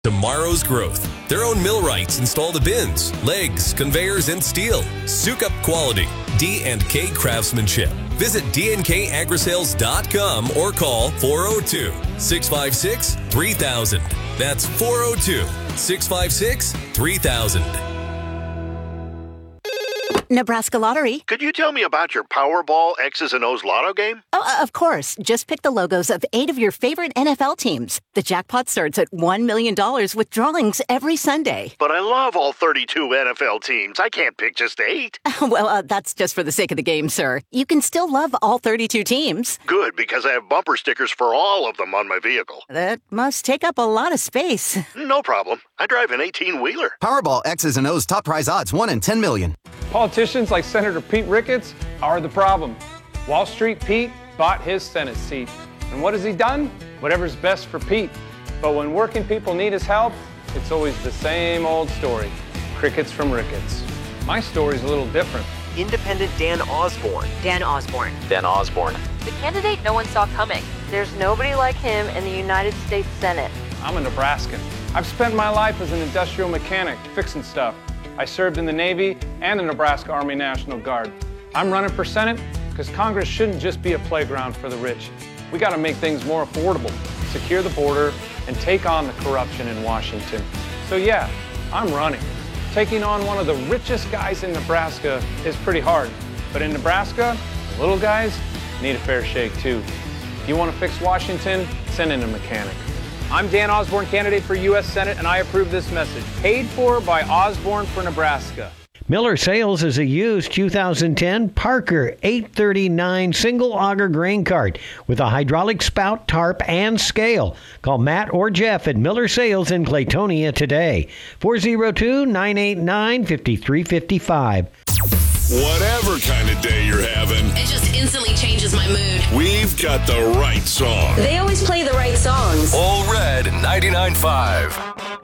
Tomorrow's growth. Their own millwrights install the bins, legs, conveyors, and steel. Suke-up quality. D&K craftsmanship. Visit dnkagrisales.com or call 402-656-3000. That's 402-656-3000. Nebraska Lottery. Could you tell me about your Powerball X's and O's Lotto game? Oh, of course. Just pick the logos of 8 of your favorite NFL teams. The jackpot starts at $1 million with drawings every Sunday. But I love all 32 NFL teams. I can't pick just 8. Well, that's just for the sake of the game, sir. You can still love all 32 teams. Good, because I have bumper stickers for all of them on my vehicle. That must take up a lot of space. No problem. I drive an 18-wheeler. Powerball X's and O's top prize odds, 1 in 10 million. Politicians like Senator Pete Ricketts are the problem. Wall Street Pete bought his Senate seat. And what has he done? Whatever's best for Pete. But when working people need his help, it's always the same old story. Crickets from Ricketts. My story's a little different. Independent Dan Osborne. Dan Osborne. Dan Osborne. The candidate no one saw coming. There's nobody like him in the United States Senate. I'm a Nebraskan. I've spent my life as an industrial mechanic, fixing stuff. I served in the Navy and the Nebraska Army National Guard. I'm running for Senate because Congress shouldn't just be a playground for the rich. We got to make things more affordable, secure the border, and take on the corruption in Washington. So yeah, I'm running. Taking on one of the richest guys in Nebraska is pretty hard. But in Nebraska, the little guys need a fair shake too. If you want to fix Washington, send in a mechanic. I'm Dan Osborne, candidate for U.S. Senate, and I approve this message. Paid for by Osborne for Nebraska. Miller Sales is a used 2010 Parker 839 single auger grain cart with a hydraulic spout, tarp, and scale. Call Matt or Jeff at Miller Sales in Claytonia today. 402-989-5355. Whatever kind of day you're having, it just instantly changes my mood. We've got the right song. They always play the right songs. All Red 99.5.